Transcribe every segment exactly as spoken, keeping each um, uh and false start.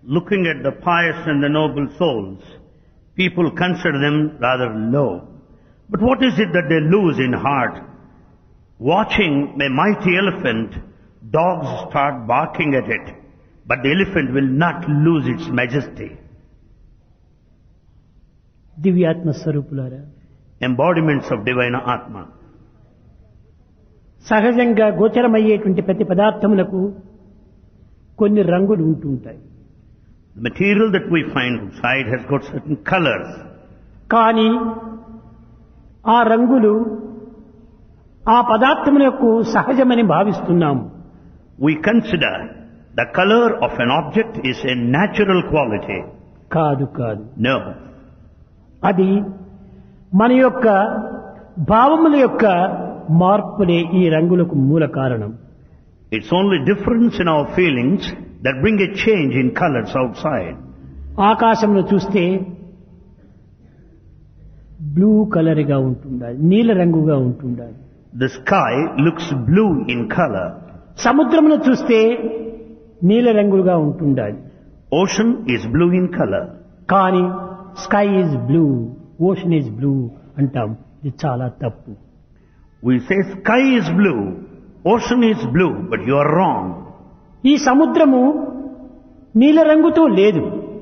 Looking at the pious and the noble souls, people consider them rather low. But what is it that they lose in heart? Watching a mighty elephant, dogs start barking at it, but the elephant will not lose its majesty. దివ్యాత్మ స్వరూపులారా, Embodiments of divine Atma. సహజంగా గోచరమయ్యేటువంటి ప్రతి పదార్థములకు కొన్ని రంగులు ఉంటుంటాయి. The material that we find outside has got certain colors. కానీ ఆ రంగులు ఆ పదార్థములకు సహజమని భావిస్తున్నాము. We consider the color of an object is a natural quality. కాదు కాదు No. అది మన యొక్క భావముల యొక్క మార్పులే ఈ రంగులకు మూల కారణం. It's only difference in our feelings that bring a change in colors outside. ఆకాశంలో చూస్తే బ్లూ కలర్గా ఉంటుండాలి, నీల రంగుగా ఉంటుండాలి. The sky looks blue in color. సముద్రమును చూస్తే నీల రంగుగా ఉంటుండాలి. Ocean is blue in color. కానీ sky is blue, ocean is blue అంటాం. ఇది చాలా తప్పు. We say sky is blue, ocean is blue, but you are wrong. ఈ సముద్రము నీల రంగుతో లేదు.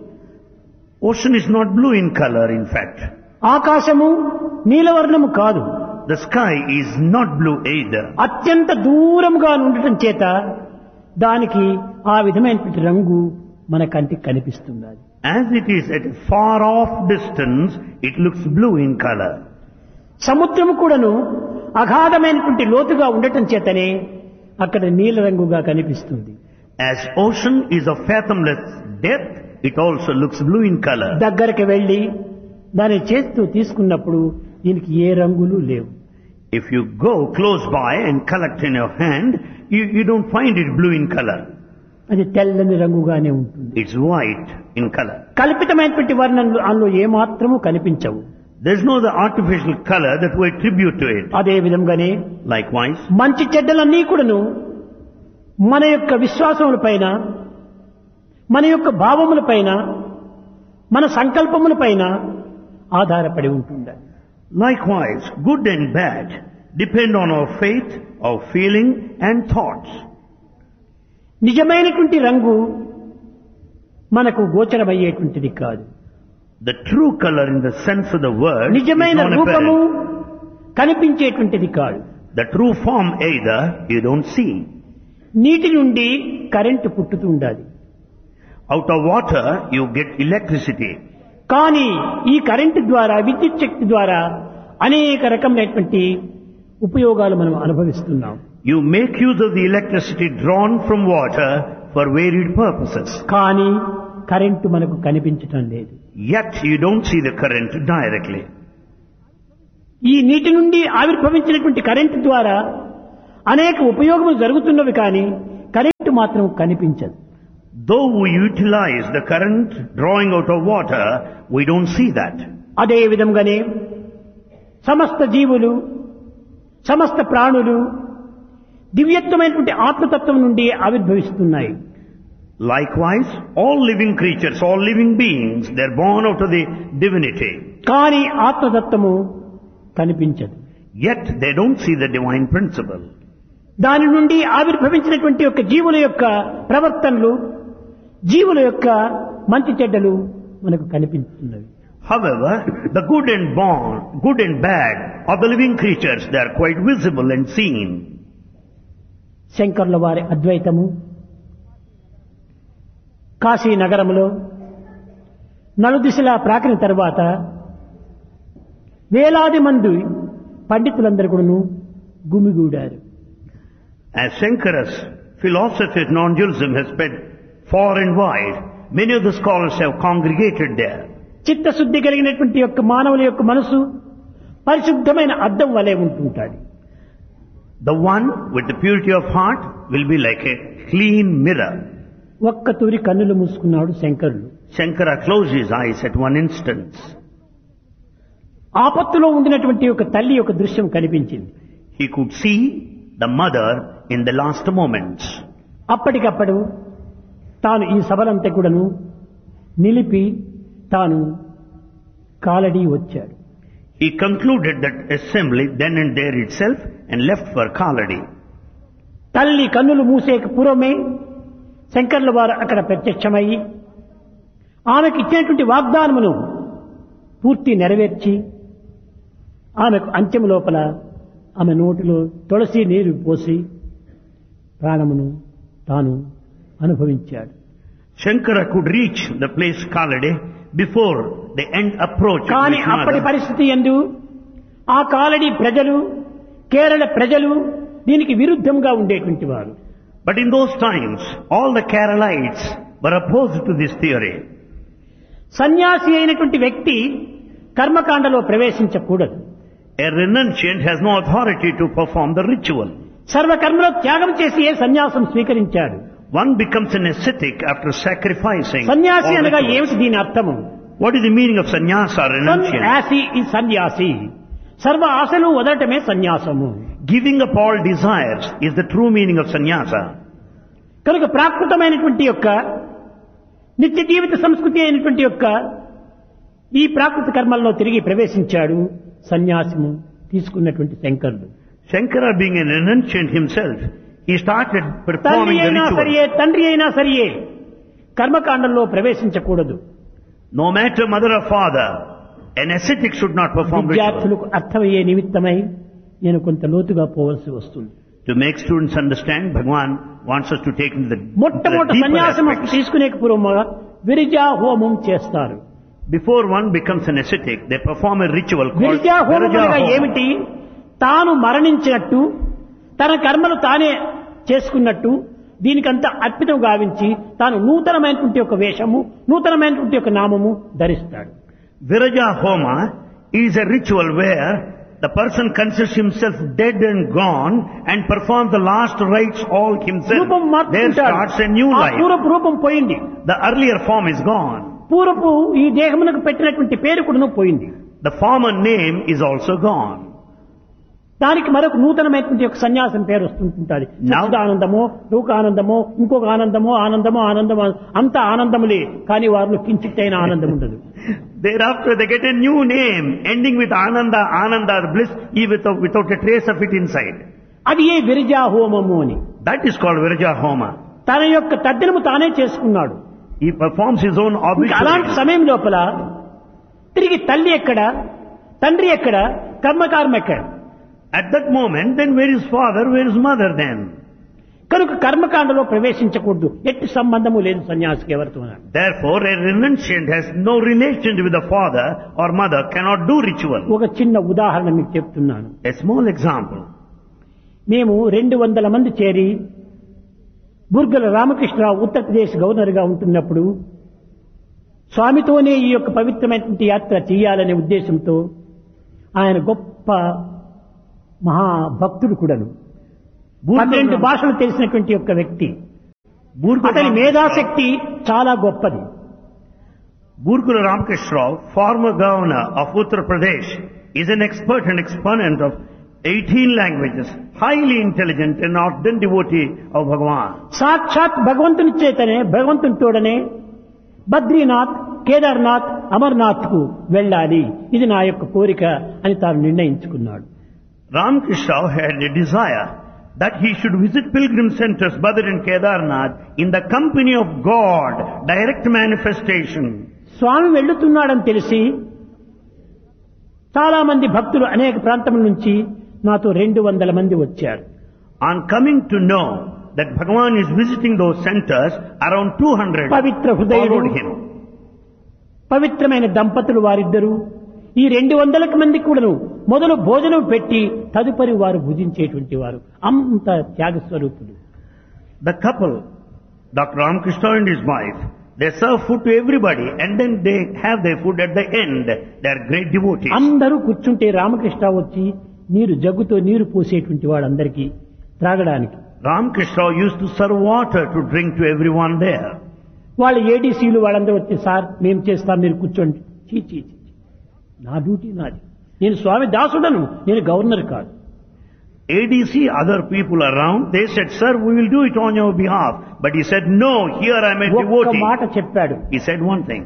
Ocean is not blue in color, in fact. ఆకాశము నీలవర్ణము కాదు. The sky is not blue either. అత్యంత దూరంగా ఉండటం చేత దానికి ఆ విధమైనటువంటి రంగు మన కంటికి కనిపిస్తున్నది. As it is at a far off distance, it looks blue in color. సముద్రము కూడాను అగాధమైనటువంటి లోతుగా ఉండటం చేతనే అక్కడ నీల రంగుగా కనిపిస్తుంది. As ocean is of fathomless depth, it also looks blue in color. దగ్గరికి వెళ్ళి దాని చేతితో తీసుకున్నప్పుడు దీనికి ఏ రంగులు లేవు. If you go close by and collect in your hand, you, you don't find it blue in color. అది తెల్లని రంగుగానే ఉంటుంది. It's white in color. కల్పితమైనటువంటి వర్ణనలు అందులో ఏమాత్రము కనిపించవు. There's no the artificial color that we attribute to it. అదే విధంగానే Likewise, మంచి చెడ్డలన్నీ కూడాను మన యొక్క విశ్వాసముల పైన, మన యొక్క భావముల పైన, మన సంకల్పముల పైన ఆధారపడి ఉంటుంది. likewise, good and bad depend on our faith, our feeling and thoughts. నిజమైనటువంటి రంగు మనకు గోచరమయ్యేటువంటిది కాదు. The true color in the sense of the word is నిజమైన non రూపము apparent. కనిపించేటువంటిది కాదు. The true form either you don't see. నీటి నుండి current పుట్టుతూ ఉండాలి. Out of water you get electricity. కానీ ఈ కరెంటు ద్వారా, విద్యుత్ శక్తి ద్వారా అనేక రకమైనటువంటి ఉపయోగాలు మనం అనుభవిస్తున్నాం. You make use of the electricity drawn from water for varied purposes. కానీ కరెంటు మనకు కనిపించటం లేదు. Yet you don't see the current directly. ఈ నీటి నుండి ఆవిర్భవించినటువంటి కరెంటు ద్వారా అనేక ఉపయోగములు జరుగుతున్నవి, కానీ కరెంటు మాత్రం కనిపించదు. Though we utilize the current drawing out of water, we don't see that. అదే విధంగానే సమస్త జీవులు, సమస్త ప్రాణులు దివ్యత్వమైనటువంటి ఆత్మతత్వం నుండి ఆవిర్భవిస్తున్నాయి. Likewise, all living creatures, all living beings, they're born out of the divinity. కానీ ఆత్మతత్వము కనిపించదు. Yet they don't see the divine principle. దాని నుండి ఆవిర్భవించినటువంటి యొక్క జీవుల యొక్క ప్రవర్తనలు, జీవుల యొక్క మంచి చెడ్డలు మనకు కనిపిస్తున్నవి. However, the good and born, good and bad of the living creatures, they are quite visible and seen. శంకరుల వారి అద్వైతము కాశీ నగరములో నలుదిశలా ప్రాకిన తర్వాత వేలాది మంది పండితులందరూ కూడాను గుమిగూడారు. As Shankara's philosophy of non-dualism has spread far and wide, many of the scholars have congregated there. చిత్తశుద్ధి కలిగినటువంటి యొక్క మానవుల యొక్క మనసు పరిశుద్ధమైన అద్దం వలె ఉంటుంటాడు. The one with the purity of heart will be like a clean mirror. ఒక్క తూరి కన్నులు మూసుకున్నాడు శంకరుడు. Shankara closed his eyes at one instance. ఆపత్తులో ఉండినటువంటి ఒక తల్లి యొక్క దృశ్యం కనిపించింది. He could see the mother in the last moments. అప్పటికప్పుడు తాను ఈ సభలంతా కూడాను నిలిపి తాను కాలడి వచ్చాడు. He concluded that assembly then and there itself and left for Kaladi. తల్లి కన్నులు మూసేక పూర్వమే శంకర్ల వారు అక్కడ ప్రత్యక్షమయ్యి ఆమెకు ఇచ్చినటువంటి వాగ్దానమును పూర్తి నెరవేర్చి ఆమెకు అంత్యం లోపల ఆమె నోటిలో తులసి నీరు పోసి ప్రాణమును తాను అనుభవించాడు. Shankara could reach the place Kaladi before the end approach. కానీ అప్పటి పరిస్థితి యందు ఆ కాలడి ప్రజలు కేరళ ప్రజలు దీనికి విరుద్ధంగా ఉండేటువంటి వారు. But in those times all the Keralites were opposed to this theory. సన్యాసి అయినటువంటి వ్యక్తి కర్మకాండలో ప్రవేశించకూడదు. A renunciant has no authority to perform the ritual. సర్వకర్మలో త్యాగం చేసి ఏ సన్యాసం స్వీకరించాడు. One becomes an ascetic after sacrificing. సన్యాసి all అనగా rituals. ఏమిటి దీని అర్థము? What is the meaning of sannyasa, renunciant? సన్యాసి ఈ సన్యాసి సర్వ ఆశలు వదలటమే సన్యాసము. Giving up all desires is the true meaning of sannyasa. కనుక ప్రాకృతమైనటువంటి యొక్క నిత్య జీవిత సంస్కృతి అయినటువంటి యొక్క ఈ ప్రాకృత కర్మల్లో తిరిగి ప్రవేశించాడు సన్యాసము తీసుకున్నటువంటి శంకరుడు. Shankara being a renunciant himself, he started తల్లి performing the అయినా ritual. సరియే తండ్రి అయినా సరియే కర్మకాండంలో ప్రవేశించకూడదు. No matter mother or father, an ascetic should not perform ritual. విద్యార్థులకు అర్థమయ్యే నిమిత్తమై నేను కొంత లోతుగా పోవలసి వస్తుంది. To make students understand, Bhagwan wants us to take into the, the మొట్టమొదటి deeper సన్యాసం aspects. తీసుకునే పూర్వముగా విరిజా హోమం చేస్తారు. Before one becomes an ascetic, they perform a ritual called విరిజా హోమం Viraja అనగా Homa. ఏమిటి? తాను మరణించినట్టు తన కర్మలు తానే చేసుకున్నట్టు దీనికంతా అర్పితం గావించి తాను నూతనమైనటువంటి ఒక వేషము నూతనమైనటువంటి ఒక నామము ధరిస్తాడు. Viraja Homa is a ritual where the person considers himself dead and gone and performs the last rites all himself. రూపం There మార్చుకుంటాడు. starts a new ఆ life. పూర్వపు రూపం పోయింది. The earlier form is gone. పూర్వపు ఈ దేహమునకు పెట్టినటువంటి పేరు కూడాను పోయింది. The former name is also gone. దానికి మరొక నూతనమైనటువంటి ఒక సన్యాసం పేరు వస్తుంటుంది. ఆనందమో లోకానందమో ఇంకొక ఆనందమో ఆనందమో ఆనందమో అంత ఆనందములే కానీ వారిలో కించిత్తైన ఆనందం ఉండదు. Thereafter they get a new name ending with Ananda, Ananda, bliss, without, without a trace of it inside. అది ఏ విరజా హోమము అని. That is called Viraja Homa. తన యొక్క తద్దినము తానే చేసుకున్నాడు. He performs his own ఇంకా అలాంటి obituary. సమయం లోపల తిరిగి తల్లి ఎక్కడ తండ్రి ఎక్కడ కర్మకారం ఎక్కడ? At that moment, then where is father, where is mother then? కనుక కర్మకాండలో ప్రవేశించకూడదు. ఎట్టి సంబంధము లేదు సన్యాసికి ఎవరితో. Therefore, a renunciant has no relation with the father or mother, cannot do ritual. ఒక చిన్న ఉదాహరణ మీకు చెప్తున్నాను. A small example. మేము రెండు వందల మంది చేరి బుర్గల రామకృష్ణరావు ఉత్తరప్రదేశ్ గవర్నర్ గా ఉంటున్నప్పుడు స్వామితోనే ఈ యొక్క పవిత్రమైనటువంటి యాత్ర చేయాలనే ఉద్దేశంతో ఆయన గొప్ప మహాభక్తుడు కూడాను పన్నెండు భాషలు తెలిసినటువంటి యొక్క వ్యక్తి. అతని మేధాశక్తి చాలా గొప్పది. Burgula Ramkrishna Rao, former governor of Uttar Pradesh, is an expert and exponent of eighteen languages, highly intelligent and ardent devotee of Bhagavan. సాక్షాత్ భగవంతుని చేతనే భగవంతుని తోడనే బద్రీనాథ్ కేదార్నాథ్ అమర్నాథ్ కు వెళ్ళాలి, ఇది నా యొక్క కోరిక అని తాను నిర్ణయించుకున్నాడు. Ramkrishna Rao had a desire that he should visit pilgrim centers Badr and Kedarnath in the company of God, direct manifestation. స్వామి వెళ్ళుతున్నాడని తెలిసి చాలా మంది భక్తులు అనేక ప్రాంతముల నుంచి నాతో రెండు వందల మంది వచ్చారు. On coming to know that Bhagavan is visiting those centers, around two hundred Pavitra హృదయుడు followed him. పవిత్రమైన దంపతులు వారిద్దరూ ఈ రెండు వందల మంది కూడాను మొదలు భోజనం పెట్టి తదుపరి వారు భుజించేటువంటి వారు అంత త్యాగ స్వరూపులు. The couple, Doctor Ramkrishna and his wife, they serve food to everybody and then they have their food at the end. They are great devotees. అందరూ కూర్చుంటే రామకృష్ణ వచ్చి నీరు జగ్గుతో నీరు పోసేటువంటి వాడందరికీ త్రాగడానికి. Ramkrishna used to serve water to drink to everyone there. వాళ్ళ ఏడీసీలు వాళ్ళందరూ వచ్చి sir మేము చేస్తాం మీరు కూర్చోండి. చీ చీ చీ నా డ్యూటీ నాది, నేను స్వామి దాసుడను, నేను గవర్నర్ కాదు. A D C, other people around, they said, sir, we will do it on your behalf. But he said, no, here I am a ఒక్క devotee. మాట చెప్పాడు. He said one thing.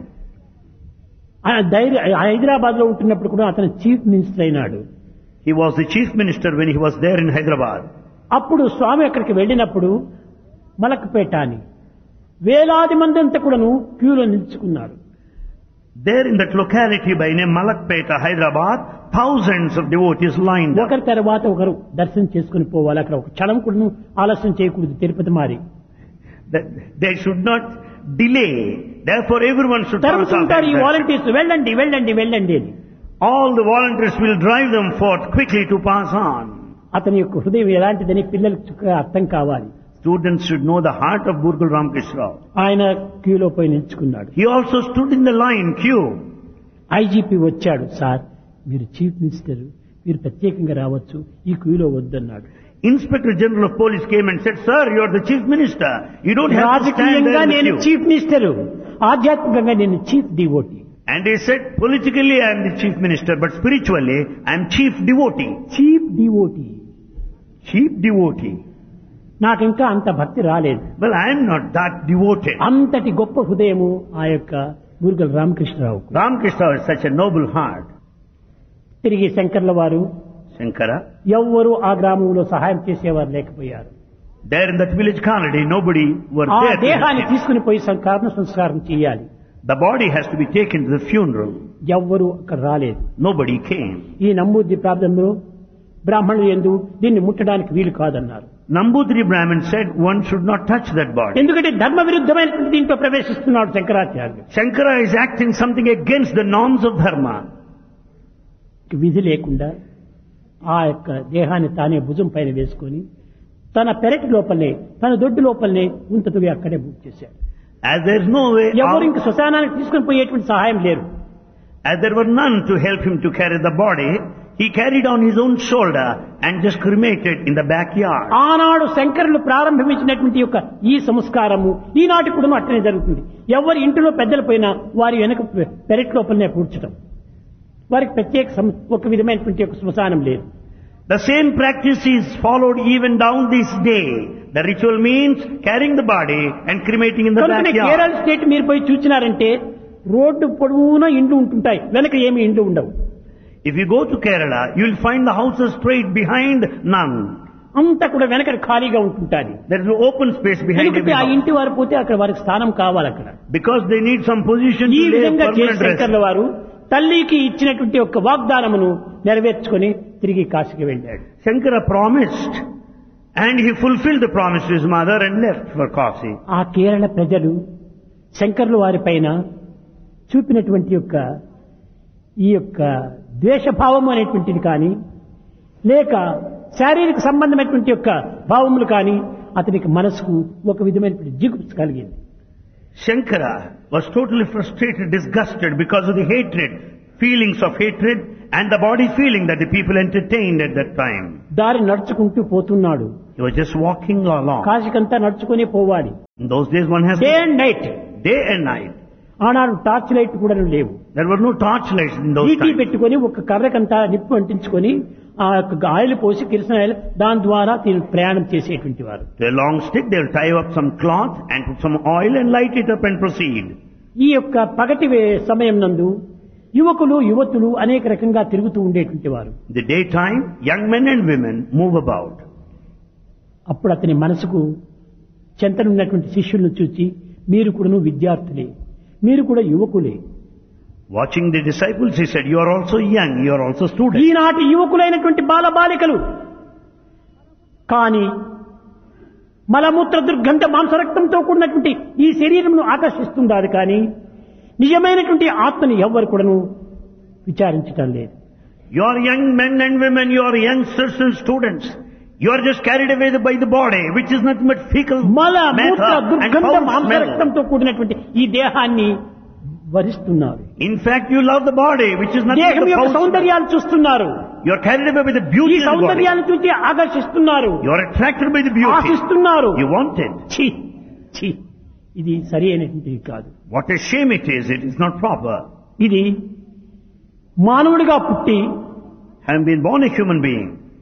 ఆయన ధైర్య హైదరాబాద్ లో ఉంటున్నప్పుడు కూడా అతను చీఫ్ మినిస్టర్ అయినాడు. He was the chief minister when he was there in Hyderabad. అప్పుడు స్వామి అక్కడికి వెళ్ళినప్పుడు మలక్పేట అని వేలాది మంది అంతా కూడాను క్యూలో నిలుచుకున్నారు. There in that locality by name Malakpeta, Hyderabad, thousands of devotees lined up. ఒకరి తర్వాత ఒకరు దర్శనం చేసుకుని పోవాలి. అక్కడ ఒక క్షణం కూడా ఆలస్యం చేయకూడదు. తిరుపతి మారి That they should not delay. Therefore everyone should pass on. తరుముతుంటారు ఈ వాలంటీర్స్, వెళ్ళండి వెళ్ళండి వెళ్ళండి అని. All the volunteers will drive them forth quickly to pass on. అతని యొక్క హృదయం ఎలాంటిదని పిల్లలకు చక్కగా అర్థం కావాలి. Students should know the heart of Burkul Ramkrishna Rao. ఆయన క్యూలో పోయి నిల్చుకున్నాడు. He also stood in the line queue. IGP వచ్చాడు. సార్, మీరు చీఫ్ మినిస్టర్, మీరు ప్రత్యేకంగా రావచ్చు, ఈ క్యూలో వద్దన్నాడు. Inspector General of Police came and said, sir, you are the chief minister. You don't have to stand రాజకీయంగా there in the నేను queue. చీఫ్ మినిస్టర్, ఆధ్యాత్మికంగా నేను chief devotee. And he said, politically I am the chief minister, but spiritually I am chief devotee. Chief devotee. Chief devotee. నాకు ఇంకా అంత భక్తి రాలేదు. Well, I am not that devoted. అంతటి గొప్ప హృదయము ఆ యొక్క బూర్గల్ Ramakrishna Rao. Ramakrishna has such a noble heart. తిరిగి శంకర్ల వారు Shankara, ఎవ్వరూ ఆ గ్రామంలో సహాయం చేసేవారు లేకపోయారు. there in that village colony, nobody were ఆ there. to దేహాన్ని help him. తీసుకుని పోయి కర్మ సంస్కారం చేయాలి. The body has to be taken to the funeral. ఎవ్వరూ అక్కడ రాలేదు. Nobody came. ఈ నంబూద్రి ప్రాంతంలో బ్రాహ్మణులు ఎందు దీన్ని ముట్టడానికి వీలు కాదన్నారు. Nambudri Brahmin said one should not touch that body. ఎందుకంటే ధర్మ విరుద్ధమైన దీంట్లో ప్రవేశిస్తున్నాడు శంకరాచార్యులు. Shankara is acting something against the norms of dharma. విధి లేకుండా ఆ యొక్క దేహాన్ని తానే భుజం పైన వేసుకొని తన పెరటి లోపలనే, తన దొడ్డు లోపలనే ఉంతతుగా అక్కడే బుక్ చేశాడు. As there is no way ఎవరు out, ఇంక శ్మశానానికి తీసుకుని పోయేటువంటి సహాయం లేరు. as there were none to help him to carry the body, he carried on his own shoulder and just cremated in the backyard. ఆనాడు శంకరులు ప్రారంభించినటువంటి యొక్క ఈ సంస్కారము ఈనాటి కూడా అట్లనే జరుగుతుంది. ఎవరి ఇంటిలో పెద్దలు పోయినా వారి వెనక పెరటి లోపలనే పూడ్చడం. వారికి ప్రత్యేక సం- ఒక విధమైనటువంటి ఒక శ్మశానం లేదు. The same practice is followed even down this day. The ritual means carrying the body and cremating in the కనుకనే backyard. కేరళ స్టేట్ మీరు పోయి చూసినారంటే రోడ్డు పొడవునా ఇండ్లు ఉంటుంటాయి, వెనక ఏమి ఇండ్లు ఉండవు. If you go to Kerala, you will find the houses straight behind none. అంతా కూడా వెనక ఖాళీగా ఉంటుంటాది. There is no open space behind every ఎందుకంటే ఆ house. ఇంటి వారు పోతే అక్కడ వారికి స్థానం కావాలి. అక్కడ Because they need some position ఈ to lay a విధంగా చేసి permanent rest. శంకర్ల వారు తల్లికి ఇచ్చినటువంటి ఒక వాగ్దానమును నెరవేర్చుకొని తిరిగి కాశీకి వెళ్ళాడు. Shankara promised and he fulfilled the promise to his mother and left for Kasi. ఆ కేరళ ప్రజలు శంకర్ల వారి పైన చూపినటువంటి యొక్క ఈ యొక్క ద్వేషభావం అనేటువంటిది కానీ లేక శారీరక సంబంధమైనటువంటి యొక్క భావములు కానీ అతనికి మనసుకు ఒక విధమైనటువంటి జిగుప్స కలిగింది. Shankara was totally frustrated, disgusted because of the hatred, feelings of hatred and the body feeling that the people entertained at that time. దారి నడుచుకుంటూ పోతున్నాడు. He was just walking along. కాశీకంతా నడుచుకుని పోవాలి. In those days one has day and night. day and night. ఆనాడు torch light కూడా లేవు. There were no torchlights in those ET times. పెట్టుకొని ఒక కర్రకంతా నిప్పు అంటించుకొని ఆ యొక్క ఆయిల్ పోసి కిరసన ఆయిల్ దాని ద్వారా దీన్ని ప్రయాణం చేసేటువంటి వారు. To a long stick they will tie up some cloth and put some oil and light it up and proceed. ఈ యొక్క పగటి వే- సమయం నందు యువకులు యువతులు అనేక రకంగా తిరుగుతూ ఉండేటువంటి వారు. The daytime, young men and women move about. అప్పుడు అతని మనసుకు చెంతనున్నటువంటి శిష్యులను చూచి మీరు కూడాను విద్యార్థులే, మీరు కూడా యువకులే. Watching the disciples, he said, you are also young, you are also students. ఈనాటి యువకులైనటువంటి బాలబాలికలు కానీ మలమూత్ర దుర్గంధ మాంసరక్తంతో కూడినటువంటి ఈ శరీరంను ఆకర్షిస్తుండాలి కానీ నిజమైనటువంటి ఆత్మని ఎవ్వరు కూడాను విచారించటం లేదు. You are young men and women, you are youngsters and students. You are just carried away by the body, which is nothing but fecal మల మూత్ర matter and దుర్గంధ foul smell. మాంసరక్తంతో కూడినటువంటి ఈ దేహాన్ని వరిస్తున్నారు. In fact, you love the body, which is nothing దేహం but యొక్క foul smell. సౌందర్యాలు చూస్తున్నారు. You are carried away by the ఈ beauty of the body. సౌందర్యాన్ని చూసి ఆకర్షిస్తున్నారు, You are attracted by the beauty. ఆశిస్తున్నారు. You want it. ఛీ ఛీ ఇది సరి అయినటువంటిది కాదు. What a shame it is, it is not proper. ఇది మానవుడిగా పుట్టి Having been born a human being,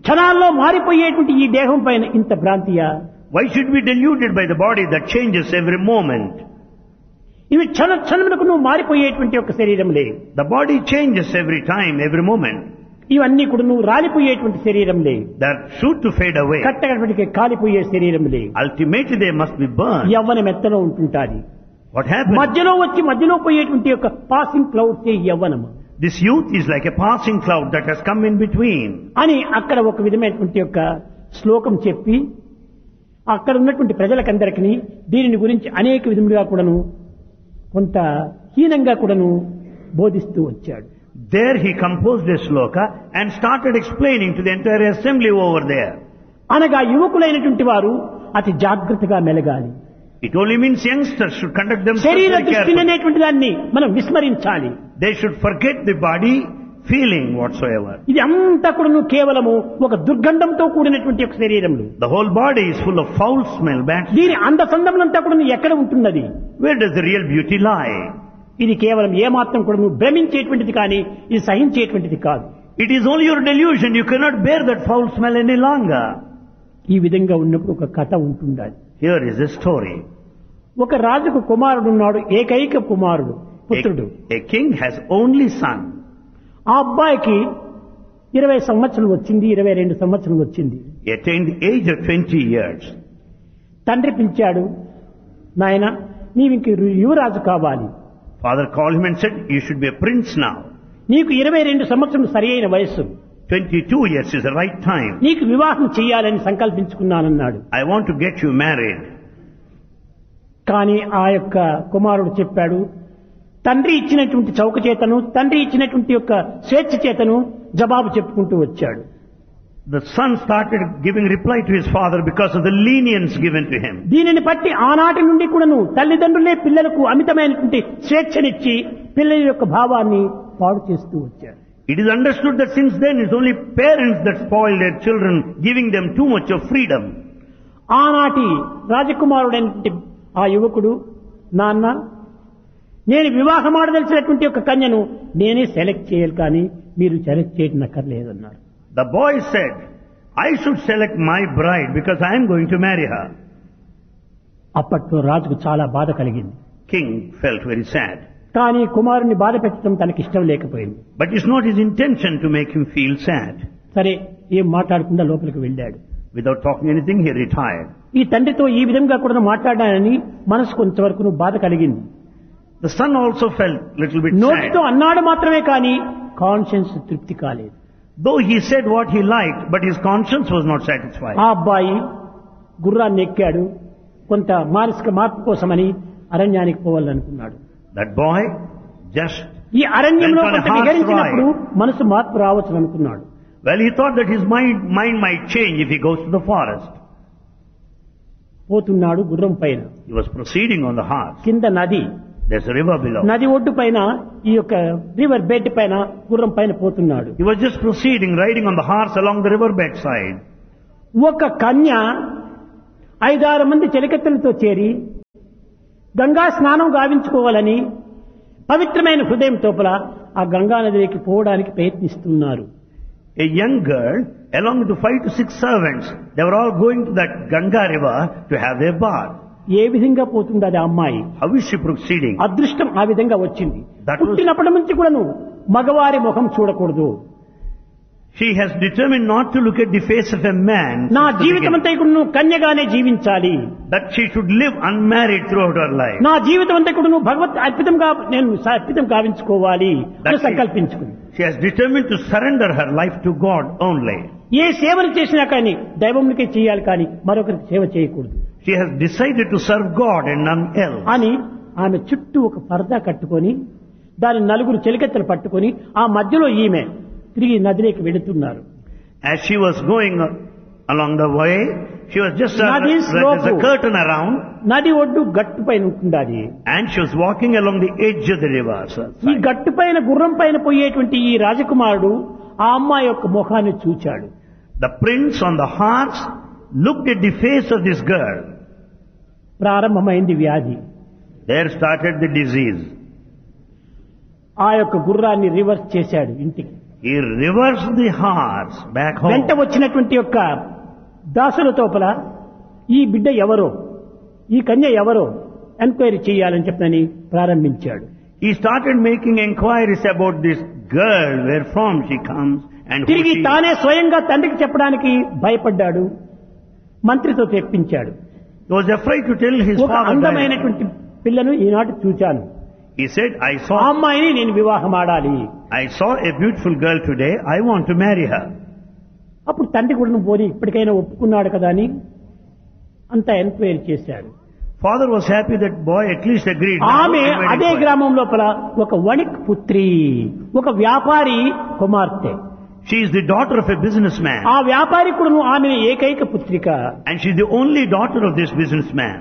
క్షణాల్లో మారిపోయేటువంటి ఈ దేహం పైన ఇంత భ్రాంతియా? Why should we be deluded by the body that changes every moment? ఇవి క్షణ క్షణములకు నువ్వు మారిపోయేటువంటి ఒక శరీరంలే. The body changes every time, every moment. ఇవన్నీ కూడా నువ్వు రాలిపోయేటువంటి శరీరంలే. They are sure to fade away. కట్టగడపటికి కాలిపోయే శరీరంలే. Ultimately they must be burned. Yavvanam ఎత్తలో ఉంటుంటాది. What happens? మధ్యలో వచ్చి మధ్యలో పోయేటువంటి ఒక పాసింగ్ క్లౌడ్ ఈ యవ్వనము. This youth is like a passing cloud that has come in between. అని అక్కడ ఒక విధమైనటువంటి యొక్క శ్లోకం చెప్పి అక్కడ ఉన్నటువంటి ప్రజలకందరికీ దీనిని గురించి అనేక విధములుగా కూడాను కొంత హీనంగా కూడాను బోధిస్తూ వచ్చాడు. There he composed a sloka and started explaining to the entire assembly over there. అనగా యువకులైనటువంటి వారు అతి జాగ్రత్తగా మెలగాలి. It only means youngsters should conduct themselves శరీర very దృష్టి carefully. అనేటువంటి దాన్ని మనం విస్మరించాలి. They should forget the body feeling whatsoever. ఇది అంతా కూడాను కేవలము ఒక దుర్గంధంతో కూడినటువంటి ఒక శరీరములు. The whole body is full of foul smell, bad smell. దీని అందసందములంతా కూడాను ఎక్కడ ఉంటున్నది? Where does the real beauty lie? ఇది కేవలం ఏమాత్రం కూడాను భ్రమించేటువంటిది కానీ ఇది సహించేటువంటిది కాదు. It is only your delusion. You cannot bear that foul smell any longer. ఈ విధంగా ఉన్నప్పుడు ఒక కథ ఉంటుండాలి. Here is a story. ఒక రాజుకు కుమారుడు ఉన్నాడు, ఏకైక కుమారుడు, పుత్రుడు. A, a king has only son. ఆ అబ్బాయికి ఇరవై సంవత్సరం వచ్చింది, ఇరవై రెండు సంవత్సరం వచ్చింది. He attained the age of twenty years. తండ్రి పిలిచాడు, నాయన నీవు ఇంక యువరాజు కావాలి. Father called him and said, you should be a prince now. నీకు ఇరవై రెండు సంవత్సరం సరి అయిన వయస్సు. twenty-two years is the right time. నీకు వివాహం చేయాలని సంకల్పించుకున్నానన్నాడు. I want to get you married. కానీ ఆ యొక్క కుమారుడు చెప్పాడు, తండ్రి ఇచ్చినటువంటి చౌక చేతను తండ్రి ఇచ్చినటువంటి యొక్క స్వేచ్ఛ చేతను జవాబు చెప్పుకుంటూ వచ్చాడు. The son started giving reply to his father because of the lenience given to him. దీనిని బట్టి ఆనాటి నుండి కూడాను తల్లిదండ్రులే పిల్లలకు అమితమైనటువంటి స్వేచ్ఛనిచ్చి పిల్లల యొక్క భావాన్ని పాడు చేస్తూ వచ్చారు. It is understood that since then it's only parents that spoil their children, giving them too much of freedom. ఆనాటి రాజకుమారుడైనటువంటి ఆ యువకుడు, నాన్న నేను వివాహం ఆడదలిచినటువంటి ఒక కన్యను నేనే సెలెక్ట్ చేయాలి కానీ మీరు select చేయనక్కర్లేదన్నారు. The boy said, I should select my bride because I am going to marry her. అప్పట్లో రాజుకు చాలా బాధ కలిగింది. King felt very sad. కానీ కుమారుని బాధ పెట్టడం తనకి ఇష్టం లేకపోయింది. But it's not his intention to make him feel sad. సరే ఏం మాట్లాడకుండా లోపలికి వెళ్ళాడు. Without talking anything, he retired. ఈ తండ్రితో ఈ విధంగా కూడా మాట్లాడానని మనసు కొంతవరకు బాధ కలిగింది. The son also felt little bit sad. నోటితో అన్నాడు మాత్రమే కానీ కాన్షియన్స్ తృప్తి కాలేదు. Though he said what he liked, but his conscience was not satisfied. ఆ అబ్బాయి గుర్రాన్ని ఎక్కాడు, కొంత మానసిక మార్పు కోసమని అరణ్యానికి పోవాలనుకున్నాడు. That boy just ఈ అరణ్యంలో went on a కొంత horse విహరించినప్పుడు ride. మనసు మార్పు రావచ్చు అనుకున్నాడు. Well, he thought that his mind, mind might change if he goes to the forest. పోతున్నాడు గుర్రం పైన. He was proceeding on the horse. కింద నది, There's a river below. నది ఒడ్డు పైన ఈ యొక్క రివర్ బెడ్ పైన గుర్రం పైన పోతున్నాడు. He was just proceeding, riding on the horse along the river bed side. ఒక కన్య ఐదారు మంది చెలికత్తెలతో చేరి గంగా స్నానం గావించుకోవాలని పవిత్రమైన హృదయం తోపల ఆ గంగా నదికి పోవడానికి ప్రయత్నిస్తున్నారు. A young girl, along with the five to six servants, they were all going to that Ganga river to have their bath. ఏ విధంగా పోతుంది అది అమ్మాయి? How is she proceeding? అదృష్టం ఆ విధంగా వచ్చింది. That was- పుట్టినప్పటి నుంచి కూడాను మగవారి ముఖం చూడకూడదు. She has determined not to look at the face of a man. నా since the జీవితం beginning. అంతా కూడా నువ్వు కన్యగానే జీవించాలి. That she should live unmarried throughout her life. నా జీవితం అంతా కూడా నువ్వు భగవత్ అర్పితంగా నేను అర్పితం గావించుకోవాలి అని That she- సంకల్పించుకుంది. She has determined to surrender her life to God only. ఏ సేవలు చేసినా కానీ దైవమునికే చేయాలి కానీ మరొకరికి సేవ చేయకూడదు She has decided to serve God and none else. అని ఆమె చుట్టూ ఒక పరదా కట్టుకొని దాని నలుగురు చెలికెత్తలు పట్టుకొని ఆ మధ్యలో ఈమె తిరిగి నదిలోకి వెళుతున్నారు. As she was going along the way, she was just uh, Nadi there's a slope. curtain around, నది ఒడ్డు గట్టు పైన ఉంటుంది అది. and she was walking along the edge of the river. ఈ గట్టు పైన గుర్రం పైన పోయేటువంటి ఈ రాజకుమారుడు ఆ అమ్మాయి యొక్క ముఖాన్ని చూచాడు. The prince on the horse looked at the face of this girl. ప్రారంభమైంది వ్యాధి. There started the disease. ఆ యొక్క గుర్రాన్ని రివర్స్ చేశాడు ఇంటికి. He reversed the horse back వెంట home. వచ్చినటువంటి యొక్క దాసుల తోపల ఈ బిడ్డ ఎవరో, ఈ కన్య ఎవరో ఎంక్వైరీ చేయాలని చెప్పని ప్రారంభించాడు. He started making inquiries about this girl, where from she comes and who తిరిగి she is. తానే స్వయంగా తండ్రికి చెప్పడానికి భయపడ్డాడు. మంత్రితో తెప్పించాడు. He was afraid to tell his ఒక father. అందమైనటువంటి పిల్లను ఈనాటి చూచాను, He said, I ఆ saw, అమ్మాయిని నేను వివాహం ఆడాలి. I saw a beautiful girl today. I want to marry her. అప్పుడు తండ్రి కూడా పోని ఇప్పటికైనా ఒప్పుకున్నాడు కదా అని అంతా ఎంక్వైరీ చేశాడు. Father was happy that boy at least agreed. ఆమె Now, he made అదే inquiry. గ్రామం లోపల ఒక వణిక్ పుత్రి, ఒక వ్యాపారి కుమార్తె. She is the daughter of a businessman. ఆ వ్యాపారి కూడాను ఆమె ఏకైక పుత్రిక. And she is the only daughter of this businessman.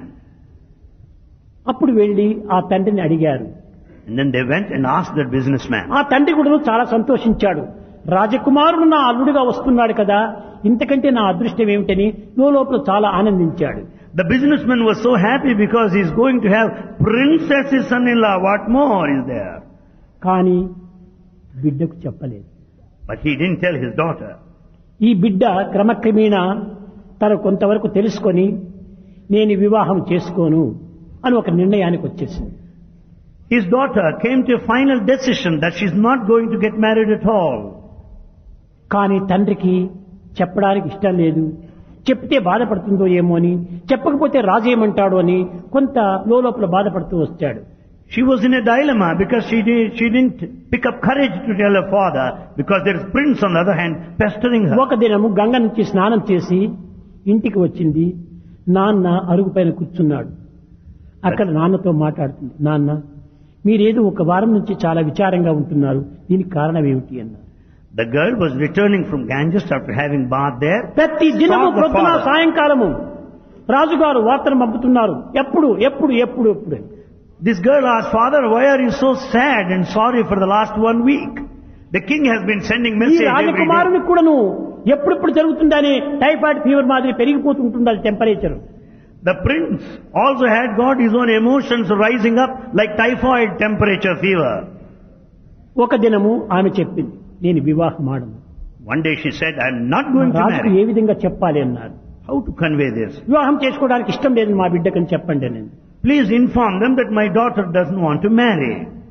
అప్పుడు వెళ్లి ఆ తండ్రిని అడిగారు. And then they went and asked that businessman. ఆ తండ్రి కూడాను చాలా సంతోషించాడు. రాజకుమారుడు నా అల్లుడుగా వస్తున్నాడు కదా, ఇంతకంటే నా అదృష్టం ఏమిటని లోపల చాలా ఆనందించాడు. The businessman was so happy because he is going to have princess's son-in-law. What more is there? కానీ బిడ్డకు చెప్పలేదు. But he didn't tell his daughter. ఈ బిడ్డ క్రమక్రమేణా తను కొంతవరకు తెలుసుకొని నేను వివాహం చేసుకోను అని ఒక నిర్ణయానికి వచ్చేసింది. His daughter came to a final decision that she is not going to get married at all. కానీ తండ్రికి చెప్పడానికి ఇష్టం లేదు. చెప్తే బాధపడుతుందో ఏమో అని, చెప్పకపోతే రాజేయమంటాడో అని కొంత లోపల బాధపడుతూ వచ్చాడు. She was in a dilemma because she, did, she didn't pick up courage to tell her father because there is prince on the other hand pestering her. ఒక దినము గంగ నుంచి స్నానం చేసి ఇంటికి వచ్చింది. నాన్న అరుగు పైన కూర్చున్నాడు. అక్కడ నాన్నతో మాట్లాడుతుంది. నాన్న, మీరేదో ఒక వారం నుంచి చాలా విచారంగా ఉంటున్నారు, దీనికి కారణం ఏమిటి అన్నారు. The girl was returning from Ganges after having bathed there. ప్రతి దినము Saw the ప్రొద్దున father. సాయంకాలము రాజుగారు వార్తను పంపుతున్నారు, ఎప్పుడు ఎప్పుడు ఎప్పుడు ఎప్పుడు. This girl asked, Father, why are you so sad and sorry for the last one week? The king has been sending ఈ message every day. రాజకుమారుని కూడాను ఎప్పుడెప్పుడు జరుగుతుందని టైఫాయిడ్ ఫీవర్ మాదిరి పెరిగిపోతుంటుంది అది temperature. The prince also had got his own emotions rising up like typhoid temperature fever. ఒక దినము ఆమె చెప్పింది, నేను వివాహం ఆడను. One day she said, I am not going to రాజుకు marry. ఏ విధంగా చెప్పాలి అన్నారు. How to convey this? వివాహం చేసుకోవడానికి ఇష్టం లేదు మా బిడ్డకని చెప్పండి నేను. Please inform them that my daughter doesn't want to marry.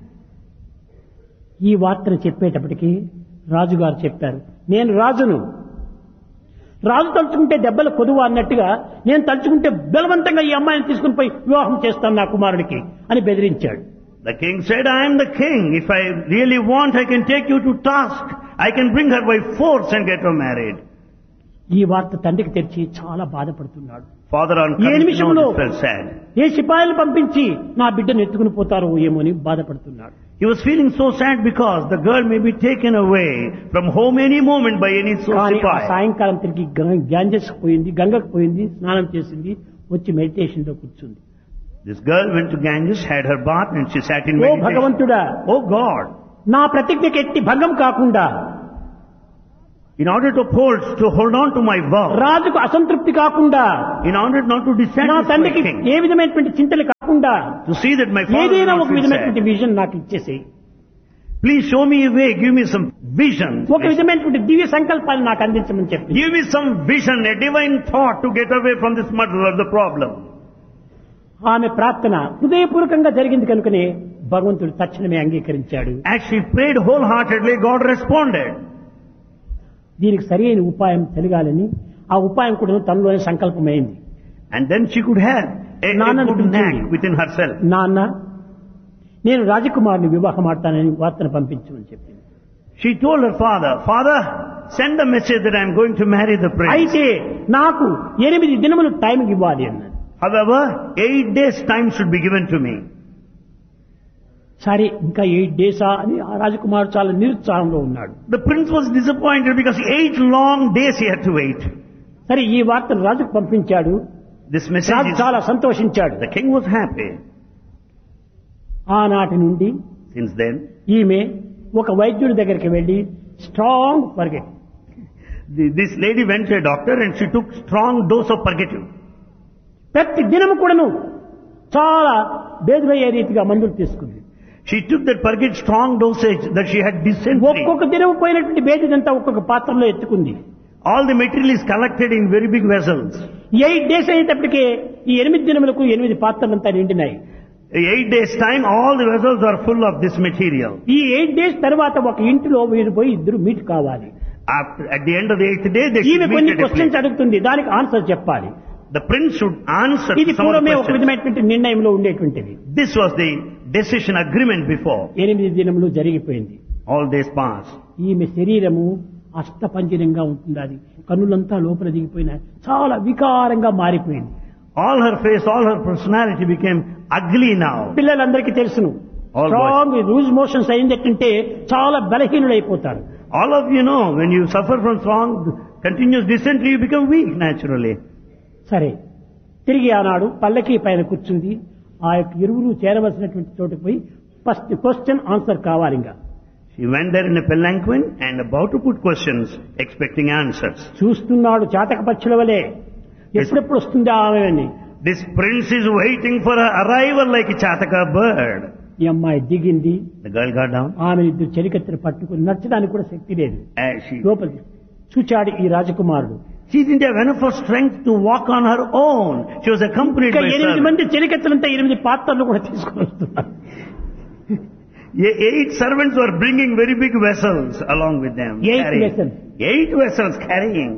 ఈ వార్తను చెప్పేటప్పటికి రాజుగారు చెప్పారు, నేను రాజును, రాజు తలుచుకుంటే దెబ్బల కొదువు అన్నట్టుగా నేను తలుచుకుంటే బలవంతంగా ఈ అమ్మాయిని తీసుకుని పోయి వివాహం చేస్తాను నా కుమారుడికి అని బెదిరించాడు. The king said, I am the king. If I really want, I can take you to task. I can bring her by force and get her married. ఈ వార్త తండ్రికి తెరిచి చాలా బాధపడుతున్నాడు. Father on A coming to నిమిషంలో know this felt sad. ఏ సిపాయిలు పంపించి నా బిడ్డను ఎత్తుకుని పోతారో ఏమో అని బాధపడుతున్నాడు. He was feeling so sad because the girl may be taken away from home any moment by any so కానీ ఆ sipai. సాయంకాలం తిరిగి గ్యాంజెస్ పోయింది, గంగకు పోయింది, స్నానం చేసింది, వచ్చి మెడిటేషన్ లో కూర్చుంది. This girl went to Ganges, had her bath and she sat in oh meditation. భగవంతుడా, Oh God, నా ప్రతిజ్ఞకి ఎట్టి భంగం కాకుండా, in order to hold, to hold on to my vow, రాజుకు అసంతృప్తి కాకుండా, in order not to నా dissatisfy తండ్రికి king, ఏ విధమైనటువంటి చింతలు కాకుండా to see that my father ఏదైనా will ఒక not feel విధమైనటువంటి sad. విజన్ నాకు ఇచ్చేసి, Please show me a way, give me some vision. ఒక విధమైనటువంటి దివ్య సంకల్పాన్ని నాకు అందించమని చెప్పి Give me some vision, a divine thought to get away from this muddle of the problem. ఆమె ప్రార్థన హృదయపూర్వకంగా జరిగింది కనుకనే భగవంతుడు తక్షణమే అంగీకరించాడు. As she prayed wholeheartedly, God responded. దీనికి సరి అయిన ఉపాయం తెలియాలని ఆ ఉపాయం కూడా తనలోనే సంకల్పమైంది. And then she could have a, a నాన్నను good పిలిచింది. knack within herself. నాన్న, నేను రాజకుమారుని వివాహం ఆడతానని వార్తను పంపించమని చెప్పింది. She told her father, Father, send a message that I am going to marry the prince. అయితే నాకు ఎనిమిది దినములు టైం ఇవ్వాలి అన్నది. However, eight days time should be given to me. సరే, ఇంకా ఎయిట్ డేసా అని ఆ రాజకుమారుడు చాలా నిరుత్సాహంలో ఉన్నాడు. The prince was disappointed because eight long days he had to wait. సరే, ఈ వార్తను రాజుకు పంపించాడు. This message రాజు is, చాలా సంతోషించాడు. the king was happy. ఆనాటి నుండి Since then, ఈమె ఒక వైద్యుడి దగ్గరికి వెళ్లి strong forget, the, this lady went to a doctor and she took strong dose of purgative. ప్రతి దినము కూడాను చాలా బేదమయ్యే రీతిగా మందులు తీసుకుంది. She took that purgate strong dosage that she had dysentery. ఒక్కొక్క దినం పోయినటువంటి బేదిదంతా ఒక్కొక్క పాత్రలో ఎత్తుకుంది. All the material is collected in very big vessels. Eight days అయ్యేటప్పటికే ఈ ఎనిమిది దినములకు ఎనిమిది పాత్రలంతా నిండినాయి. Eight days time, all the vessels are full of this material. ఈ eight days తర్వాత ఒక ఇంటిలో మీరు పోయి ఇద్దరు మీట్ కావాలి. After, at the end of the eighth day, they ఈమె should కొన్ని meet at a questions place. అడుగుతుంది, దానికి ఆన్సర్ చెప్పాలి. The prince should answer ఇది some of the పూర్వమే ఒక questions. విధమైనటువంటి నిర్ణయంలో ఉండేటువంటిది. This was the decision agreement before. ఎనిమిది దినములు జరిగిపోయింది. All days passed. ఈమె శరీరము అష్టపంజరంగా ఉంటుంది. అది కన్నులంతా లోపల దిగిపోయిన చాలా వికారంగా మారిపోయింది. All her face, all her personality became ugly now. పిల్లలందరికీ తెలుసును, All స్ట్రాంగ్ లూజ్ మోషన్స్ అయిందంటే చాలా బలహీనుడైపోతారు. All of you know, when you suffer from strong, continuous dysentery, you become weak naturally. సరే, తిరిగి ఆనాడు పల్లకి పైన కూర్చుంది. ఆ యొక్క ఇరువురు చేరవలసినటువంటి చోటుకు పోయి ఫస్ట్ క్వశ్చన్ ఆన్సర్ కావాలి. ఇంకా She went there in a palanquin and about to put questions, expecting answers. చూస్తున్నాడు చాతక పక్షుల వలె, ఎప్పుడెప్పుడు వస్తుందా ఆమె అని. This prince is waiting for her arrival like a chataka bird. ఈ అమ్మాయి దిగింది. The girl got down. ఆమె ఇద్దరు చెలికత్తెను పట్టుకుని నచ్చడానికి కూడా శక్తి లేదు. As she, లోపలి చూచాడు ఈ రాజకుమారుడు. she didn't have enough of strength to walk on her own. She was accompanied ఇంకా by ఎనిమిది servants. మంది చెలికత్తెలంతా ఎనిమిది పాత్రలు కూడా తీసుకుని వస్తున్నారు. Ye- Eight servants were bringing very big vessels along with them. Eight carrying- vessels. Eight vessels carrying.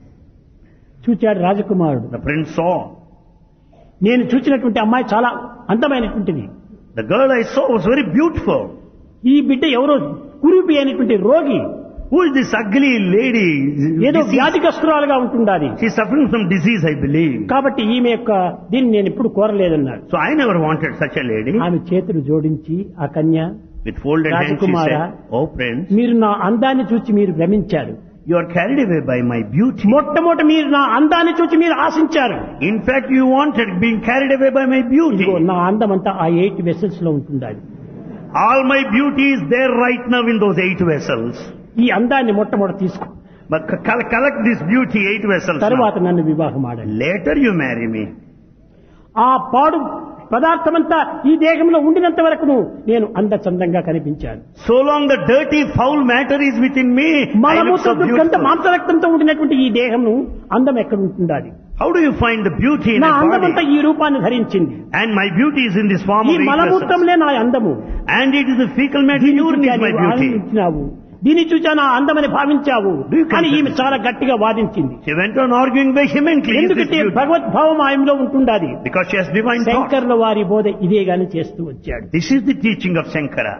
చూచాడు రాజకుమారుడు. The prince saw. నేను చూచినటువంటి అమ్మాయి చాలా అందమైనటువంటిది. The girl I saw was very beautiful. ఈ బిడ్డ ఎవరో కురూపి అయినటువంటి రోగి, Who is this ugly lady? ఏదో Disease. వ్యాధిగ్రస్తురాలుగా ఉంటుండాలి. She's suffering from disease, I believe. కాబట్టి ఈమె యొక్క దీన్ని నేను ఎప్పుడు కోరలేదన్నాడు. So I never wanted such a lady. ఆమె చేతులు జోడించి ఆ కన్య, With folded hands she Rajakumara, said, "Oh prince, మీరు నా అందాన్ని చూచి మీరు భ్రమించారు. you are carried away by my beauty. మొట్టమొదట మీరు నా అందాన్ని చూచి మీరు ఆశించారు. In fact, you wanted being carried away by my beauty. ఇదిగో నా అందం అంతా ఆ ఎయిట్ వెసల్స్ లో ఉంటుండాలి. All my beauty is there right now in those eight vessels. ఈ అందాన్ని మొట్టమొదట తీసుకో, But c- col- collect this beauty, eight vessels తరువాత now. నన్ను వివాహం ఆడండి. Later you marry me. ఆ పాడు పదార్థమంతా ఈ దేహంలో ఉండినంత వరకు నేను అందచందంగా కనిపించాను. So long the dirty, foul matter is within me, I look మలమూత్ర so దుర్గంధ beautiful. మాంసరక్తంతో ఉండినటువంటి ఈ దేహం అందం ఎక్కడ ఉంటుండాలి? How do you find the beauty in నా a అందమంతా body? ఈ రూపాన్ని ధరించింది. And my beauty is in this form ఈ of eight vessels. మలమూత్రంలే నా అందము. And it is the fecal matter దీన్ని urine చూచా is my నీవు beauty. ఆనందించినావు, దీన్ని చూచా నా అందమని భావించావు Do you అని consider ఈమె this? చాలా గట్టిగా వాదించింది. She went on arguing vehemently. Is this ఎందుకంటే beauty? భగవద్భావం ఆయనలో ఉంటుండాలి. Because she has divine thought. శంకర్ల వారి బోధ ఇదే గాని చేస్తూ వచ్చాడు. This is the teaching of Shankara.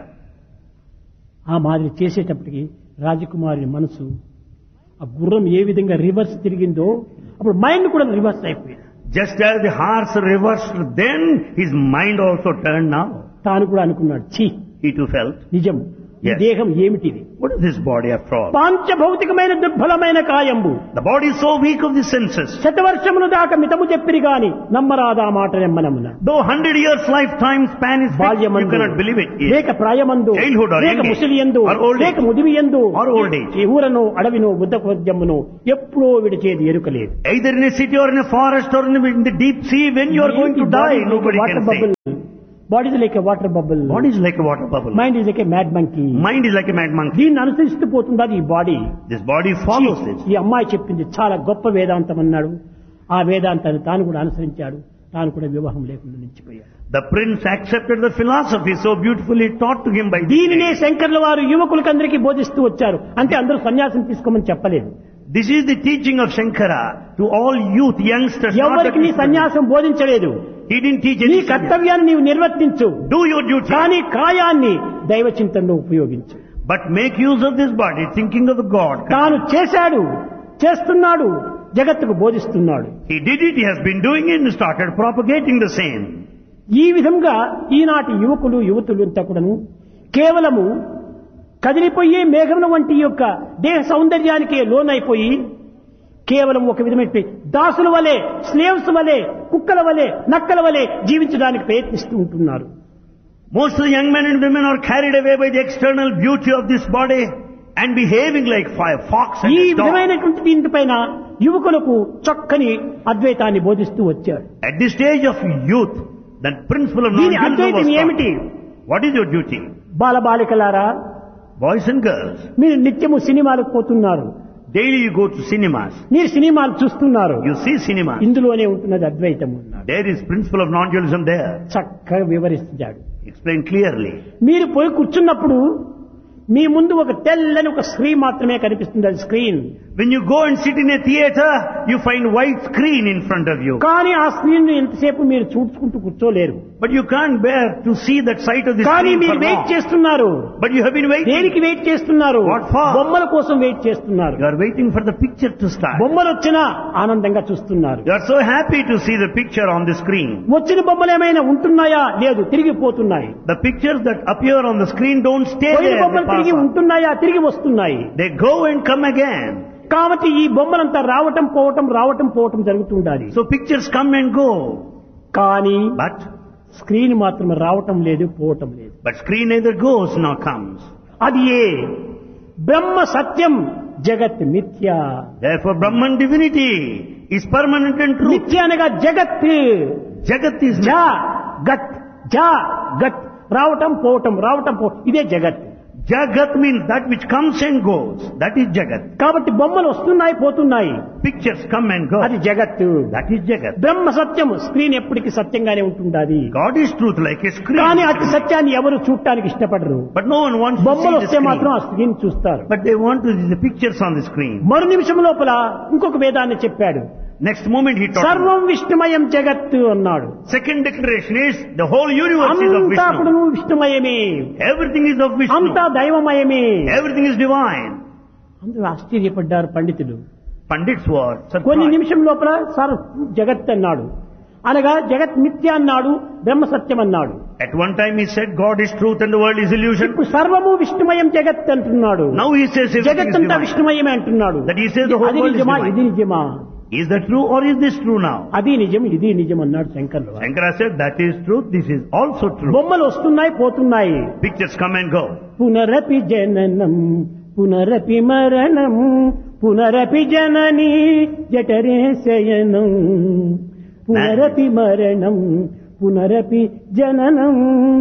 ఆ మాదిరి చేసేటప్పటికి రాజకుమారి మనసు, ఆ గుర్రం ఏ విధంగా రివర్స్ తిరిగిందో అప్పుడు మైండ్ కూడా రివర్స్ అయిపోయింది. Just as the horse reversed then, his mind also turned now. తాను కూడా అనుకున్నాడు, ఛీ, He too felt, నిజం, ఈ Yes. దేహం ఏమిటిది? what is this body after all? పాంచభౌతికమైన దుర్బలమైన కాయంబు The body is so weak of the senses. శతవర్షములు దాకా మితము చెప్పిరి గాని నమ్మరాదా మాట నెమ్మనమున. Though hundred years lifetime span is fixed, you బాల్యమందు cannot believe it. Yes. లేక ప్రాయమందు Childhood or లేక young age, ముసలియందు or old age, లేక ముదివియందు or old age. ఈ ఊరను అడవిను బుద్ధకోద్యమును ఎప్పుడో విడిచేది ఎరుకలేదు. Either in a city or in a forest or in the, in the deep sea, when you are going to die, nobody can say. Body is like a water bubble, Body is like a water bubble. Mind is like a mad monkey. Mind is like a mad monkey. దీన్ని అనుసరిస్తూ పోతుందా ఈ body? This body follows this. ఈ అమ్మాయి చెప్పింది చాలా గొప్ప వేదాంతం అన్నాడు. ఆ వేదాంతాన్ని తాను కూడా అనుసరించాడు. తాను కూడా వివాహం లేకుండా నిలిచిపోయాడు. The prince accepted the philosophy so beautifully taught to him by the దీనినే శంకర్ల వారు యువకులకందరికీ బోధిస్తూ వచ్చారు. అంటే అందరూ సన్యాసం తీసుకోమని చెప్పలేదు. This is the teaching of Shankara to all youth, youngsters. not ఎవరికి నీ that- సన్యాసం బోధించలేదు. He didn't teach నీ any. కర్తవ్యాన్ని నీవు నిర్వర్తించు, Do your duty. కానీ కాయాన్ని దైవ చింతనలో ఉపయోగించు. But make use of this body, thinking of the God. తాను చేశాడు, చేస్తున్నాడు, జగత్తుకు బోధిస్తున్నాడు. He did it, he has been doing it and started propagating the same. ఈ విధంగా ఈనాటి యువకులు యువతులు అంతా కూడాను కేవలము కదిలిపోయే మేఘముల వంటి యొక్క దేహ సౌందర్యానికే లోనైపోయి కేవలం ఒక విధమైన దాసుల వలె, స్లేవ్స్ వలె, కుక్కల వలె, నక్కల వలె జీవించడానికి ప్రయత్నిస్తూ ఉంటున్నారు. Most of the young men and women are carried away by the external beauty of this body and behaving like fire, fox and ఈ a dog. విధమైనటువంటి దీనిపైన యువకులకు చక్కని అద్వైతాన్ని బోధిస్తూ వచ్చాడు. At this stage of youth, the principle of దీని non-dualism Advaitam was ఏమిటి? taught. What is your duty? బాలబాలికలారా, Boys and girls, మీరు నిత్యము సినిమాలకు పోతున్నారు, daily you go to cinemas. మీరు సినిమాలు చూస్తున్నారు. You see cinemas. ఇందులోనే ఉంటున్నది అద్వైతం ఉన్నాడు. There is principle of non-dualism there. చక్కగా వివరిస్తాడు. Explain clearly. మీరు పోయి కూర్చున్నప్పుడు మీ ముందు ఒక తెల్లని ఒక స్క్రీన్ మాత్రమే కనిపిస్తుంది, అది screen. When you go and sit in a theater, you find white screen in front of you. కానీ ఆ స్క్రీన్ ఎంతసేపు మీరు చూసుకుంటూ కూర్చోలేరు. But you can't bear to see that sight of the కానీ screen మీరు for వెయిట్ long. చేస్తున్నారు. But you have been waiting. దేనికి wait చేస్తున్నారు? What for? బొమ్మల కోసం వెయిట్ చేస్తున్నారు. You are waiting for the picture to start. బొమ్మలు వచ్చినా ఆనందంగా చూస్తున్నారు. You are so happy to see the picture on the screen. వచ్చిన బొమ్మలు ఏమైనా ఉంటున్నాయా? లేదు, తిరిగిపోతున్నాయి. The pictures that appear on the screen don't stay పోయిన there. బొమ్మలు They pass తిరిగి on. ఉంటున్నాయా? తిరిగి వస్తున్నాయి. They go and come again. కాబట్టి ఈ బొమ్మలంతా రావటం పోవటం రావటం పోవటం జరుగుతుండాలి. So pictures come and go. కానీ But, స్క్రీన్ మాత్రం రావటం లేదు, పోవటం లేదు. but screen neither goes nor comes. అది ఏ బ్రహ్మ సత్యం, జగత్ మిథ్య. Therefore Brahman divinity is permanent and true. మిథ్య అనగా జగత్. Jagat is జా గత్, జా గత్, రావటం పోవటం రావటం పో, ఇదే జగత్. Jagat means that which comes and goes. That is Jagat. కాబట్టి బొమ్మలు వస్తున్నాయి పోతున్నాయి, Pictures come and go. అది జగత్. That is Jagat. Brahma Satyam, screen ఎప్పటికీ సత్యంగానే ఉంటుండాలి. God is truth like a screen. కానీ అతి సత్యాన్ని ఎవరు చూడటానికి ఇష్టపడరు. But no one wants to బొమ్మలు see the వస్తే మాత్రం screen. ఆ స్క్రీన్ చూస్తారు. But they want to see the pictures on the screen. మరు నిమిషం లోపల ఇంకొక వేదాన్ని చెప్పాడు. Next moment he taught me. సర్వం విష్ణుమయం జగత్తు అన్నాడు. Second declaration is the whole universe is of అంతా Vishnu. కూడా విష్ణుమయమే, Everything is of Vishnu. అంతా దైవమయమే. Everything is divine. అందరూ ఆశ్చర్యపడ్డారు పండితులు. Pandits were కొన్ని surprised. నిమిషం లోపల సర్ జగత్ అన్నాడు, అనగా జగత్ మిథ్య అన్నాడు, బ్రహ్మ సత్యం అన్నాడు. At one time he said God is truth and the world is illusion. ఇప్పుడు సర్వము విష్ణుమయం జగత్ అంటున్నాడు. Now he says everything జగత్ is అంతా divine. విష్ణుమయమే అంటున్నాడు. That he says the whole అది world is నిజమా, divine. ఇది నిజమా? Is that true or is this true now? అది నిజం, ఇది నిజం అన్నాడు శంకర్లు. Shankara said that is truth, this is also true. బొమ్మలు వస్తున్నాయి పోతున్నాయి. Pictures come and go. పునరపి జననం పునరపి మరణం పునరపి జనని జఠరే శయనం పునరపి మరణం పునరపి జననం.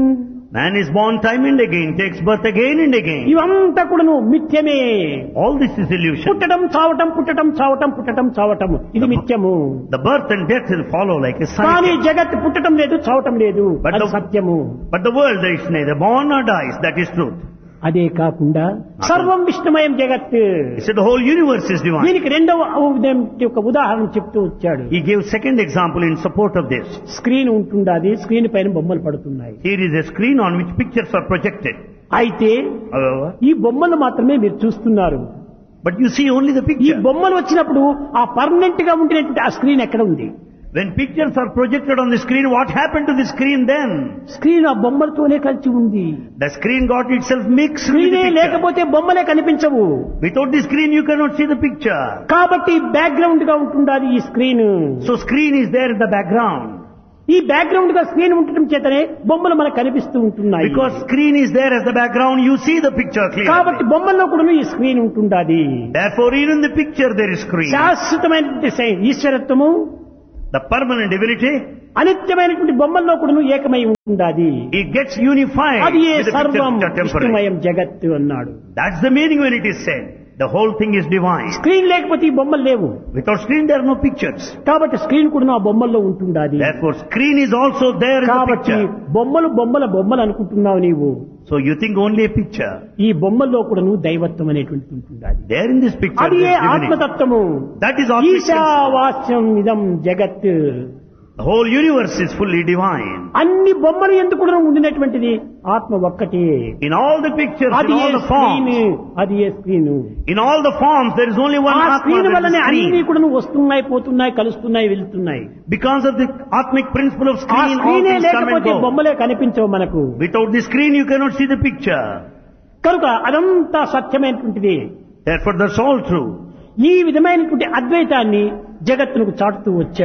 Man is born time and again, takes birth again and again. ఇవంతా కూడాను మిథ్యమే. All this is illusion. పుట్టడం చావటం పుట్టడం చావటం పుట్టడం చావటం ఇది మిథ్యము. The birth and death will follow like a కానీ cycle. జగత్ పుట్టడం లేదు, చావటం లేదు, But అది the- సత్యము. But the world is neither born nor dies, that is truth. అదే కాకుండా సర్వం విష్ణుమయం జగత్, He said the whole universe is divine. దీనికి రెండవ ఉదాహరణ ఒక ఉదాహరణ చెప్తూ వచ్చాడు. He gave second example in support of this. Screen ఉంటుండాది, screen పైన బొమ్మలు పడుతున్నాయి. Here is a screen on which pictures are projected. అయితే However, ఈ బొమ్మలు మాత్రమే మీరు చూస్తున్నారు. but you see only the ఈ picture. బొమ్మలు వచ్చినప్పుడు ఆ పర్మనెంట్ గా ఉండినటువంటి ఆ స్క్రీన్ ఎక్కడ ఉంది? When pictures are projected on the screen, what happened to the screen then? Screen ఆ బొమ్మలతోనే కలిసి ఉంది. The screen got itself mixed with స్క్రీనే the picture. లేకపోతే బొమ్మలే కనిపించవు. Without the screen, you cannot see the picture. కాబట్టి background గా ఉంటుండాలి ఈ screen. So screen is there in the background. ఈ బ్యాక్గ్రౌండ్ గా స్క్రీన్ ఉండటం చేతనే బొమ్మలు మనకు కనిపిస్తూ ఉంటున్నాయి. Because screen is there as the background, you see the picture కాబట్టి clearly. బొమ్మల్లో కూడా ఈ స్క్రీన్ ఉంటుండాలి. Therefore, even in the picture there is screen. శాశ్వతమైనటువంటి సై- ఈశ్వరత్వము, The permanent divinity, అనిత్యమైనటువంటి బొమ్మల్లో కూడా ఏకమై ఉంటుండాది. it gets unified అది ఏ with the pictures సర్వం which are temporary. విష్ణుమయం జగత్తు అన్నాడు. That's the meaning when it is said. The whole thing is divine. Screen లేకపోతే ఈ బొమ్మలు లేవు. Without screen, there are no pictures. కాబట్టి స్క్రీన్ కూడా ఆ బొమ్మల్లో ఉంటుండాది. Therefore, screen is also there in the కాబట్టి picture. బొమ్మలు బొమ్మల బొమ్మలు అనుకుంటున్నావు నీవు. So you think only a picture. ఈ బొమ్మల్లో కూడా నువ్వు దైవత్వం అనేటువంటిది ఉంటుండాది. There in this picture, అది there A is divinity. ఆత్మతత్వము. That is Atmic principle. ఈశావాస్యం ఇదం జగత్. The whole universe is fully divine. అన్ని బొమ్మలు ఎందుకు కూడా ఉండినటువంటిది ఆత్మ ఒక్కటే. In all the pictures, అది in A all the screen, forms, అది ఏ screen. in all the forms, there is only one ఆ Atma, స్క్రీన్ there is వల్లనే a అన్ని screen. కూడా వస్తున్నాయి పోతున్నాయి కలుస్తున్నాయి వెళ్తున్నాయి. Because of the Atmic principle of ఆ screen, all స్క్రీనే things come and లేకపోతే go. బొమ్మలే కనిపించవు మనకు. Without the screen, you cannot see the picture. కనుక అదంతా సత్యమైనటువంటిది. Therefore, that's all true. ఈ విధమైనటువంటి అద్వైతాన్ని జగత్తునకు చాటుతూ వచ్చాడు.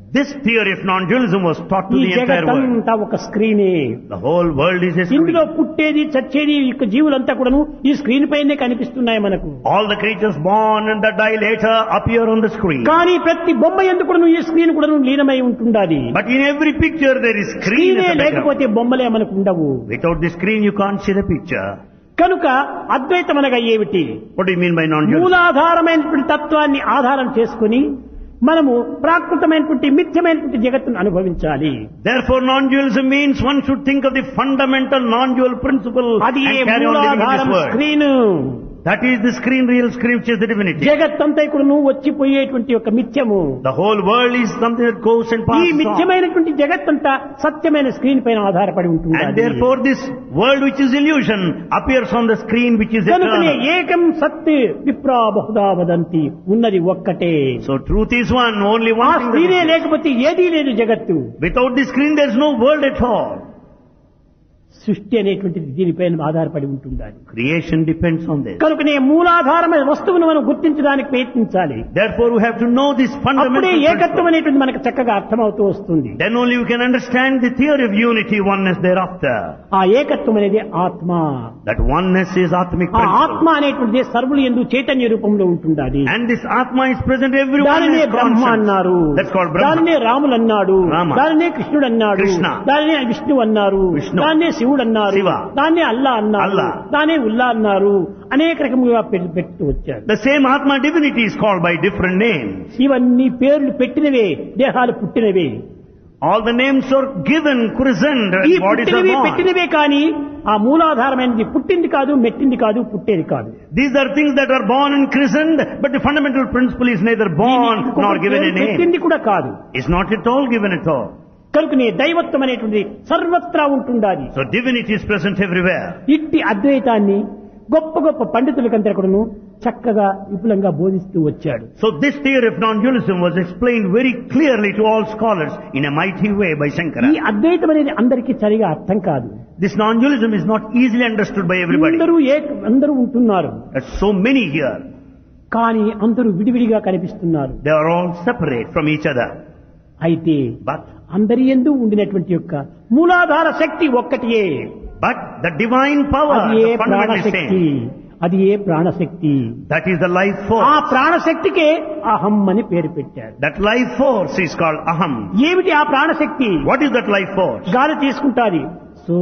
This theory of non-dualism was taught to ఈ the entire world. జగత్తంతా ఒక స్క్రీనే. The whole world is a screen. ఇందులో పుట్టేది చచ్చేది ఈ యొక్క జీవులంతా కూడాను ఈ స్క్రీన్ పైనే కనిపిస్తున్నాయి మనకు. All the creatures born and that die later appear on the screen. కానీ ప్రతి బొమ్మ ఎందుకు కూడాను ఈ స్క్రీన్ కూడాను లీనమై ఉంటుండాలి. But in every picture there is screen స్క్రీనే as a background. లేకపోతే బొమ్మలే మనకు ఉండవు. Without the screen you can't see the picture. కనుక అద్వైతం అనగా ఏమిటి? What do you mean by non-dualism? మూలాధారమైనటువంటి తత్వాన్ని ఆధారం చేసుకుని మనము ప్రాకృతమైనటువంటి మిథ్యమైనటువంటి జగత్తును అనుభవించాలి. Therefore non-dualism means one should think of the fundamental non-dual principle అది and carry on living in this మూలాధారం world. Screen. That is the screen, real screen, which is the divinity. జగత్తంతా ఇక్కడ నువ్వు వచ్చిపోయేటువంటి ఒక మిథ్యము. The whole world is something that goes and ఈ passes on. మిథ్యమైనటువంటి జగత్తంతా సత్యమైన screen పైన ఆధారపడి ఉంటుంది. And therefore this world which is illusion appears on the screen which is కనుకనే eternal. ఏకం సత్ విప్రా బహుదా వదంతి, ఉన్నది ఒక్కటే. So truth is one, only ఆ one thing. స్క్రీనే that is. లేకపోతే ఏదీ లేదు జగత్తు. Without the screen there is no world at all. సృష్టి అనేటువంటిది దీనిపైన ఆధారపడి ఉంటుంది. Creation depends on this. కనుకనే మూలాధారమైన వస్తువును మనం గుర్తించడానికి ప్రయత్నించాలి. Therefore we have to know this అప్పుడే fundamental ఏకత్వం principle. అనేటువంటి మనకు చక్కగా అర్థమవుతూ వస్తుంది. Then only you can understand the theory of unity, oneness thereafter. ఆ ఏకత్వం అనేది ఆత్మ. That oneness is Atmic ఆ ఆత్మ principle. అనేటువంటిది సర్వులు యందు చైతన్య రూపంలో ఉంటుండాలి. And this Atma is present everywhere. దానినే బ్రహ్మ అన్నారు, That's called Brahma. దానినే రాములు అన్నాడు, Rama. దానినే కృష్ణుడు అన్నాడు, Krishna. దానినే విష్ణు అన్నారు, Vishnu. దాన్నే శివుడు అన్నారు, Shiva. దాన్నే అల్లా అన్నారు, Allah. దానే ఉల్లా అన్నారు, అనేక రకములుగా పెట్టి పెడుతూ వచ్చారు. The same Atma divinity is called by different names. ఇవన్నీ పేర్లు పెట్టినవే, దేహాలు పుట్టినవే. All the names are given, christened, ఈ and bodies are పుట్టినవి born. పెట్టినవే కానీ ఆ మూలాధారమైనది పుట్టింది కాదు, మెట్టింది కాదు, పుట్టేది కాదు. These are things that are born and christened, but the fundamental principle is neither born దీనికి nor ఇంకొక given పేరు a name. పెట్టింది కూడా కాదు. It's not at all given at all. కనుకనే దైవత్వం అనేటువంటి సర్వత్రా ఉంటుండాలి. So divinity is present everywhere. ఇట్టి అద్వైతాన్ని గొప్ప గొప్ప పండితులకంతా కూడాను చక్కగా విపులంగా బోధిస్తూ వచ్చాడు. So this theory of non-dualism was explained very clearly to all scholars in a mighty way by ఈ Shankara. అద్వైతం అనేది అందరికీ సరిగా అర్థం కాదు. This non-dualism is not easily understood by everybody. అందరూ ఏక అందరూ ఉంటున్నారు, There's so many here. కానీ అందరూ విడివిడిగా కనిపిస్తున్నారు. They are all separate from each other. అయితే But అందరి యందు ఉండినటువంటి యొక్క మూలాధార శక్తి ఒక్కటియే. but the divine power, అది ఏ the fundamental ప్రాణశక్తి, same, అది ఏ ప్రాణశక్తి. that is the life ఆ force. ప్రాణశక్తికే అహం అని పేరు పెట్టారు. That life force is called aham. ఏమిటి ఆ ప్రాణశక్తి? What is that life force? గాలి తీసుకుంటాది,